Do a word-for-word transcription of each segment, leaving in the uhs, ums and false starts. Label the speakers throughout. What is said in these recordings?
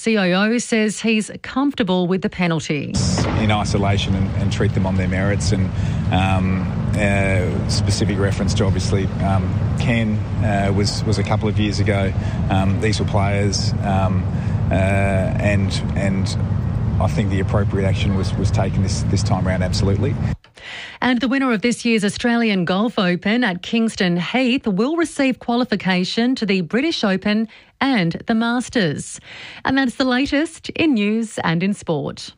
Speaker 1: C O O says he's comfortable with the penalty.
Speaker 2: In isolation and, and treat them on their merits, and um, uh, specific reference to obviously um, Ken uh, was, was a couple of years ago. Um, these were players um, uh, and and I think the appropriate action was, was taken this, this time around, absolutely.
Speaker 1: And the winner of this year's Australian Golf Open at Kingston Heath will receive qualification to the British Open and the Masters. And that's the latest in news and in sport.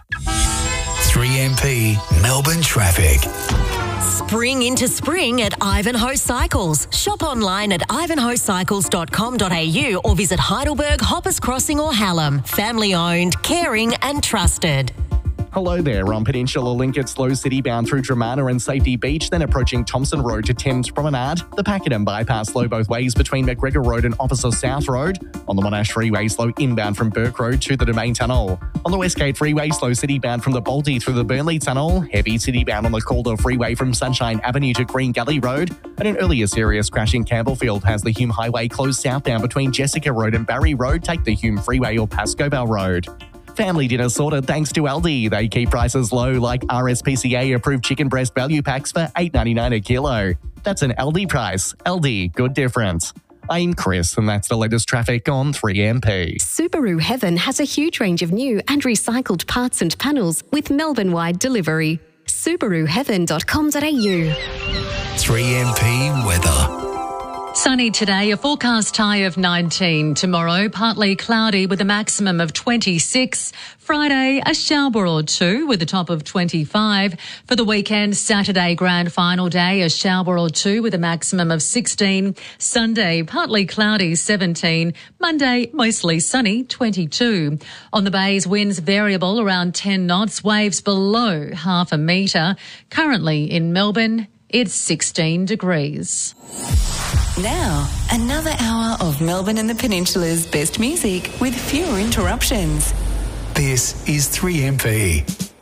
Speaker 3: three M P Melbourne traffic.
Speaker 4: Spring into spring at Ivanhoe Cycles. Shop online at ivanhoe cycles dot com dot a u or visit Heidelberg, Hoppers Crossing or Hallam. Family owned, caring and trusted.
Speaker 5: Hello there. On Peninsula Link at Slow City bound through Dramana and Safety Beach, then approaching Thompson Road to Thames Promenade. The Pakenham bypass slow both ways between McGregor Road and Officer South Road. On the Monash Freeway, slow inbound from Burke Road to the Domain Tunnel. On the Westgate Freeway, slow city bound from the Baldy through the Burnley Tunnel. Heavy city bound on the Calder Freeway from Sunshine Avenue to Green Gully Road. And an earlier serious crash in Campbellfield has the Hume Highway closed southbound between Jessica Road and Barry Road. Take the Hume Freeway or Pascoe Bell Road. Family dinner sorted thanks to Aldi. They keep prices low like R S P C A-approved chicken breast value packs for eight dollars ninety-nine a kilo. That's an Aldi price. Aldi, good difference. I'm Chris, and that's the latest traffic on three M P.
Speaker 6: Subaru Heaven has a huge range of new and recycled parts and panels with Melbourne-wide delivery. subaru heaven dot com dot a u.
Speaker 3: three M P weather.
Speaker 1: Sunny today, a forecast high of nineteen. Tomorrow, partly cloudy with a maximum of twenty-six. Friday, a shower or two with a top of twenty-five. For the weekend, Saturday, grand final day, a shower or two with a maximum of sixteen. Sunday, partly cloudy, seventeen. Monday, mostly sunny, twenty-two. On the bays, winds variable around ten knots, waves below half a metre. Currently in Melbourne, it's sixteen degrees.
Speaker 7: Now, another hour of Melbourne and the Peninsula's best music with fewer interruptions.
Speaker 3: This is three M P.